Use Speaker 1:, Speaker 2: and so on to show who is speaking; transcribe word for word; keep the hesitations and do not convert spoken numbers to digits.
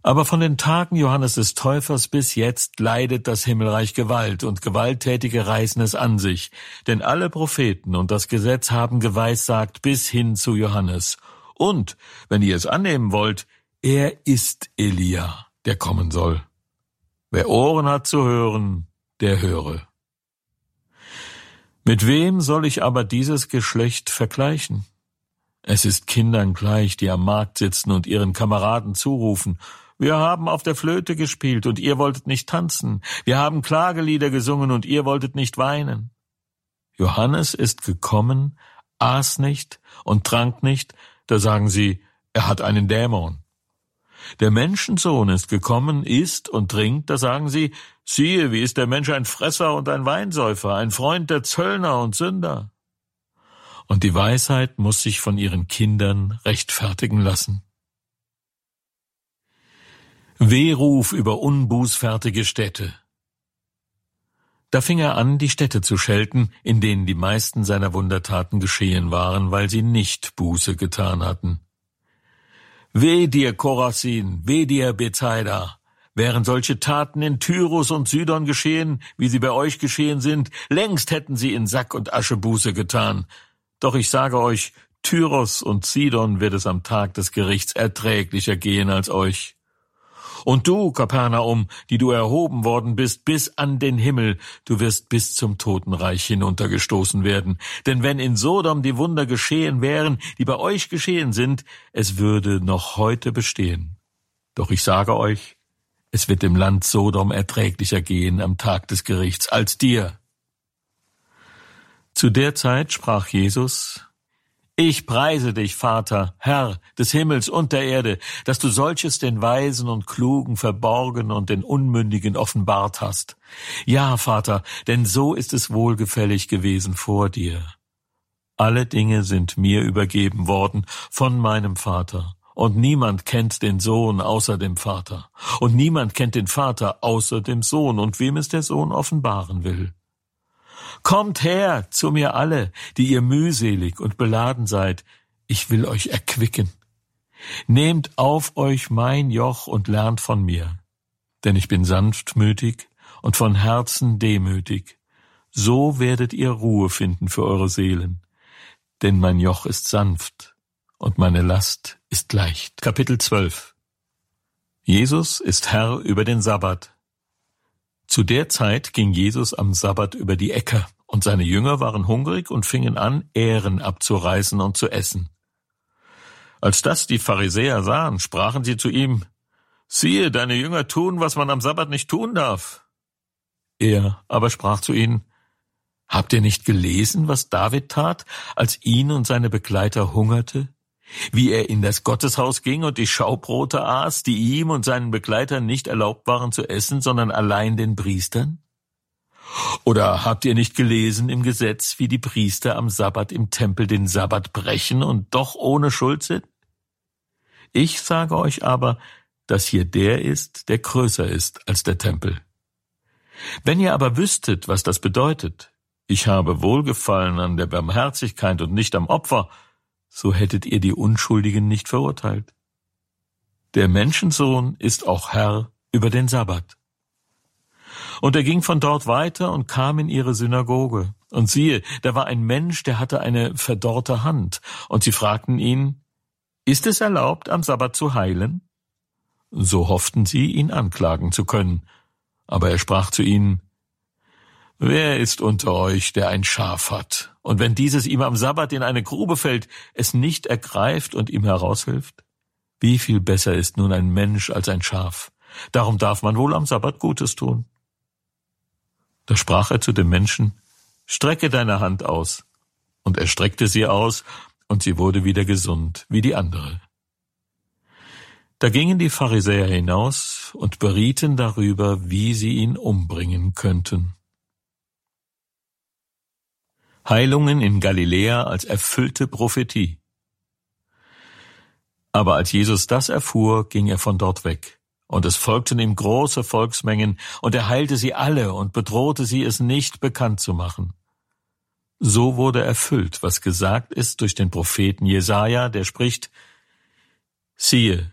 Speaker 1: Aber von den Tagen Johannes des Täufers bis jetzt leidet das Himmelreich Gewalt, und Gewalttätige reißen es an sich. Denn alle Propheten und das Gesetz haben geweissagt bis hin zu Johannes. Und, wenn ihr es annehmen wollt, er ist Elia, der kommen soll. Wer Ohren hat zu hören, der höre. Mit wem soll ich aber dieses Geschlecht vergleichen? Es ist Kindern gleich, die am Markt sitzen und ihren Kameraden zurufen: Wir haben auf der Flöte gespielt und ihr wolltet nicht tanzen. Wir haben Klagelieder gesungen und ihr wolltet nicht weinen. Johannes ist gekommen, aß nicht und trank nicht, da sagen sie, er hat einen Dämon. Der Menschensohn ist gekommen, isst und trinkt, da sagen sie, siehe, wie ist der Mensch ein Fresser und ein Weinsäufer, ein Freund der Zöllner und Sünder. Und die Weisheit muss sich von ihren Kindern rechtfertigen lassen. Wehruf über unbußfertige Städte. Da fing er an, die Städte zu schelten, in denen die meisten seiner Wundertaten geschehen waren, weil sie nicht Buße getan hatten. Weh dir, Chorazin, weh dir, Bethsaida! Wären solche Taten in Tyrus und Sidon geschehen, wie sie bei euch geschehen sind, längst hätten sie in Sack und Asche Buße getan. Doch ich sage euch, Tyrus und Sidon wird es am Tag des Gerichts erträglicher gehen als euch. Und du, Kapernaum, die du erhoben worden bist bis an den Himmel, du wirst bis zum Totenreich hinuntergestoßen werden. Denn wenn in Sodom die Wunder geschehen wären, die bei euch geschehen sind, es würde noch heute bestehen. Doch ich sage euch, es wird dem Land Sodom erträglicher gehen am Tag des Gerichts als dir. Zu der Zeit sprach Jesus: Ich preise dich, Vater, Herr des Himmels und der Erde, dass du solches den Weisen und Klugen verborgen und den Unmündigen offenbart hast. Ja, Vater, denn so ist es wohlgefällig gewesen vor dir. Alle Dinge sind mir übergeben worden von meinem Vater, und niemand kennt den Sohn außer dem Vater, und niemand kennt den Vater außer dem Sohn, und wem es der Sohn offenbaren will. Kommt her zu mir alle, die ihr mühselig und beladen seid, ich will euch erquicken. Nehmt auf euch mein Joch und lernt von mir, denn ich bin sanftmütig und von Herzen demütig. So werdet ihr Ruhe finden für eure Seelen, denn mein Joch ist sanft und meine Last ist leicht. Kapitel zwölf. Jesus ist Herr über den Sabbat. Zu der Zeit ging Jesus am Sabbat über die Äcker, und seine Jünger waren hungrig und fingen an, Ähren abzureißen und zu essen. Als das die Pharisäer sahen, sprachen sie zu ihm: Siehe, deine Jünger tun, was man am Sabbat nicht tun darf. Er aber sprach zu ihnen: Habt ihr nicht gelesen, was David tat, als ihn und seine Begleiter hungerte? Wie er in das Gotteshaus ging und die Schaubrote aß, die ihm und seinen Begleitern nicht erlaubt waren zu essen, sondern allein den Priestern? Oder habt ihr nicht gelesen im Gesetz, wie die Priester am Sabbat im Tempel den Sabbat brechen und doch ohne Schuld sind? Ich sage euch aber, dass hier der ist, der größer ist als der Tempel. Wenn ihr aber wüsstet, was das bedeutet, ich habe Wohlgefallen an der Barmherzigkeit und nicht am Opfer, so hättet ihr die Unschuldigen nicht verurteilt. Der Menschensohn ist auch Herr über den Sabbat. Und er ging von dort weiter und kam in ihre Synagoge. Und siehe, da war ein Mensch, der hatte eine verdorrte Hand. Und sie fragten ihn: Ist es erlaubt, am Sabbat zu heilen? So hofften sie, ihn anklagen zu können. Aber er sprach zu ihnen: Wer ist unter euch, der ein Schaf hat, und wenn dieses ihm am Sabbat in eine Grube fällt, es nicht ergreift und ihm heraushilft? Wie viel besser ist nun ein Mensch als ein Schaf? Darum darf man wohl am Sabbat Gutes tun. Da sprach er zu dem Menschen: Strecke deine Hand aus. Und er streckte sie aus, und sie wurde wieder gesund, wie die andere. Da gingen die Pharisäer hinaus und berieten darüber, wie sie ihn umbringen könnten. Heilungen in Galiläa als erfüllte Prophetie. Aber als Jesus das erfuhr, ging er von dort weg. Und es folgten ihm große Volksmengen, und er heilte sie alle und bedrohte sie, es nicht bekannt zu machen. So wurde erfüllt, was gesagt ist durch den Propheten Jesaja, der spricht: Siehe,